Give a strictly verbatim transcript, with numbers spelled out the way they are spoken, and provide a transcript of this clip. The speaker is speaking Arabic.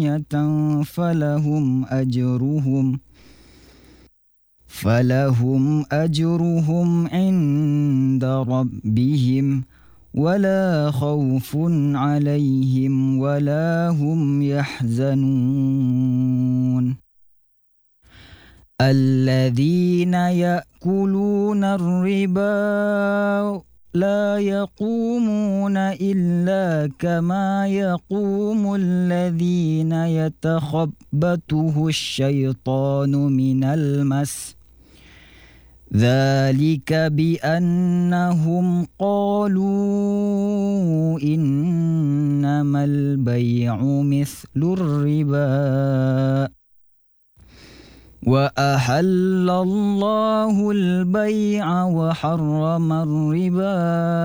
فلهم أجرهم فلهم أجرهم عند ربهم ولا خوف عليهم ولا هم يحزنون الذين يأكلون الربا لا يقومون إلا كما يقوم الذين يتخبطه الشيطان من المس ذلك بأنهم قالوا إنما البيع مثل الربا وأحل الله البيع وحرم الربا